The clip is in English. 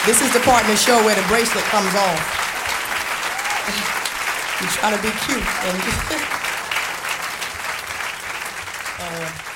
This is the part in the show where the bracelet comes off. You try to be cute. And